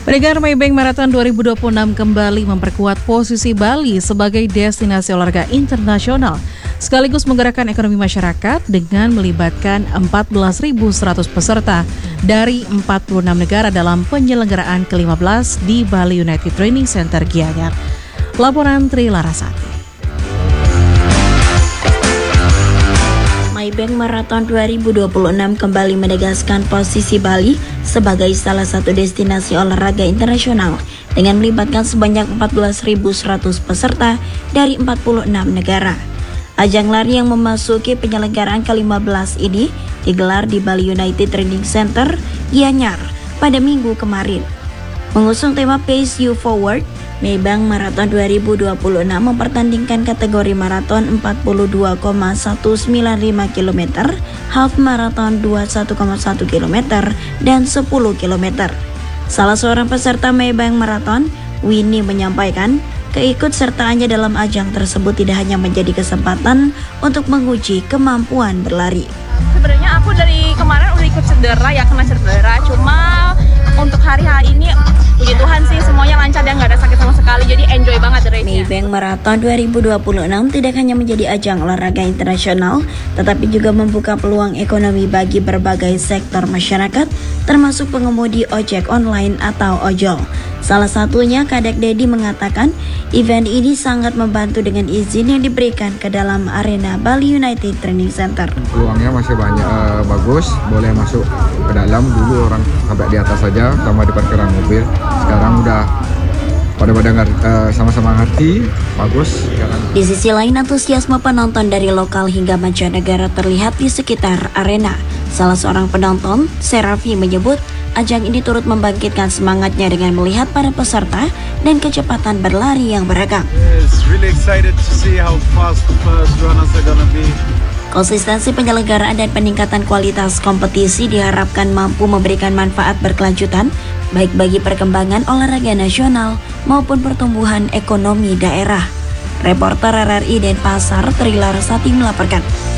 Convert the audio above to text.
Pendengar, Maybank Marathon 2026 kembali memperkuat posisi Bali sebagai destinasi olahraga internasional, sekaligus menggerakkan ekonomi masyarakat dengan melibatkan 14.100 peserta dari 46 negara dalam penyelenggaraan ke-15 di Bali United Training Center Gianyar. Laporan Tri Larasati. Maybank Marathon 2026 kembali menegaskan posisi Bali sebagai salah satu destinasi olahraga internasional dengan melibatkan sebanyak 14.100 peserta dari 46 negara. Ajang lari yang memasuki penyelenggaraan ke-15 ini digelar di Bali United Training Center Gianyar pada Minggu kemarin. Mengusung tema Pace You Forward, Maybank Marathon 2026 mempertandingkan kategori maraton 42,195 km, half marathon 21,1 km, dan 10 km. Salah seorang peserta Maybank Marathon, Winnie, menyampaikan keikutsertaannya dalam ajang tersebut tidak hanya menjadi kesempatan untuk menguji kemampuan berlari. Sebenarnya aku dari kemarin udah ikut cedera, kena cedera, cuma untuk hari ini puji Tuhan sih semuanya lancar dan nggak ada sakit sama sekali, jadi enjoy banget race-nya. Maybank Marathon 2026 tidak hanya menjadi ajang olahraga internasional, tetapi juga membuka peluang ekonomi bagi berbagai sektor masyarakat, termasuk pengemudi ojek online atau ojol. Salah satunya Kadek Dedi mengatakan event ini sangat membantu dengan izin yang diberikan ke dalam arena Bali United Training Center. Peluangnya masih banyak, bagus, boleh masuk ke dalam. Dulu orang sampai di atas saja sama di parkiran mobil. Sekarang udah pada sama-sama ngerti, bagus. Di sisi lain, antusiasme penonton dari lokal hingga mancanegara terlihat di sekitar arena. Salah seorang penonton, Serafi, menyebut ajang ini turut membangkitkan semangatnya dengan melihat para peserta dan kecepatan berlari yang beragam. Konsistensi penyelenggaraan dan peningkatan kualitas kompetisi diharapkan mampu memberikan manfaat berkelanjutan baik bagi perkembangan olahraga nasional maupun pertumbuhan ekonomi daerah. Reporter RRI Denpasar, Tri Larasati melaporkan.